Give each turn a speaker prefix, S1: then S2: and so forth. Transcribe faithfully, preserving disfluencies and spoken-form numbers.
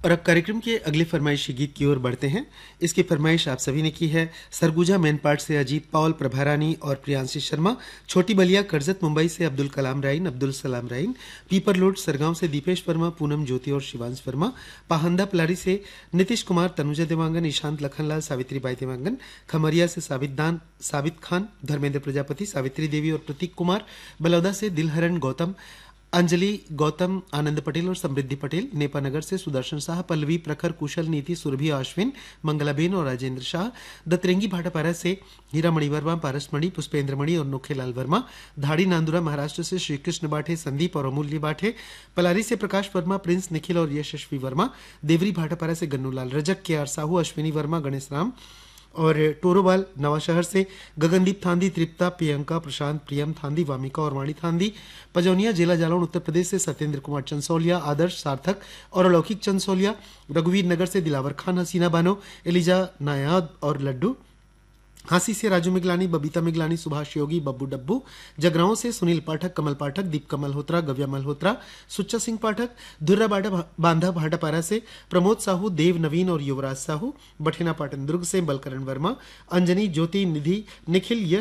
S1: और अब कार्यक्रम के अगले फरमाइशी गीत की ओर बढ़ते हैं। इसकी फरमाइश आप सभी ने की है। सरगुजा मैनपाट से अजीत पॉल, प्रभारानी और प्रियांशी शर्मा, छोटी बलिया करजत मुंबई से अब्दुल कलाम राइन, अब्दुल सलाम राइन, पीपर लोड सरगांव से दीपेश वर्मा, पूनम ज्योति और शिवांश वर्मा, पाहंदा पलारी से नीतीश कुमार, तनुजा देवांगन, ईशांत लखनलाल, सावित्री बाई देवांगन, खमरिया से साबित दान साबित खान, धर्मेंद्र प्रजापति, सावित्री देवी और प्रतीक कुमार, बलौदा से दिलहरण गौतम, अंजलि गौतम, आनंद पटेल और समृद्धि पटेल, नेपानगर से सुदर्शन शाह, पल्लवी प्रखर, कुशल, नीति, सुरभि, अश्विन, मंगलाबेन और राजेंद्र शाह, दतरेंगी भाटापारा से हीरामणि वर्मा, पारसमणि, पुष्पेंद्र मणि और नोखेलाल वर्मा, धाड़ी नांदुरा महाराष्ट्र से श्रीकृष्ण बाठे, संदीप और अमूल्य बाठे, पलारी से प्रकाश वर्मा, प्रिंस निखिल और यशस्वी वर्मा, देवरी भाटापारा से गन्नूलाल रजक, के आर साहू, अश्विनी वर्मा, गणेश राम और टोरोवाल नवाशहर से गगनदीप थांदी, तृप्ता, प्रियंका, प्रशांत, प्रियम थांदी, वामिका और वाणी थांदी, पजौनिया जिला जालौन उत्तर प्रदेश से सत्येंद्र कुमार चंसोलिया, आदर्श सार्थक और अलौकिक चंसोलिया, रघुवीर नगर से दिलावर खान, हसीना बानो, एलिजा नायाद और लड्डू, हांसी से राजू मिगलानी, बबीता मिगलानी, सुभाष योगी, बब्बू डब्बू, जगराओं से सुनील पाठक, कमल पाठक, दीप कमल होत्रा, गव्या मल्होत्रा, सुच्चा सिंह पाठक, धुर्रा बांधा भाटापारा से प्रमोद साहू, देव नवीन और युवराज साहू, बठेना पाटन दुर्ग से बलकरण वर्मा, अंजनी, ज्योति, निधि, निखिल,